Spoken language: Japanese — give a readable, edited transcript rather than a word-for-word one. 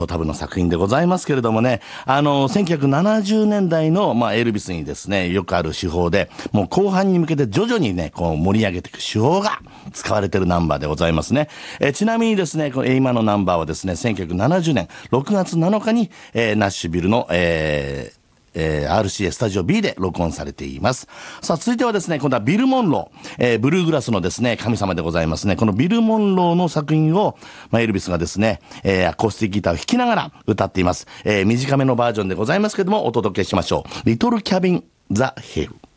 多分の作品でございますけれどもね、1970年代の、エルビスにですね、よくある手法で、もう後半に向けて徐々にね、こう盛り上げていく手法が使われているナンバーでございますね。ちなみにですね、この今のナンバーはですね、1970年6月7日に、ナッシュビルの、RCA スタジオ B で録音されています。さあ、続いてはですね、今度はビル・モンロー、ブルーグラスのですね、神様でございますね。このビル・モンローの作品を、エルビスがですね、アコースティックギターを弾きながら歌っています。短めのバージョンでございますけども、お届けしましょう。リトル・キャビン・ザ・ヒル。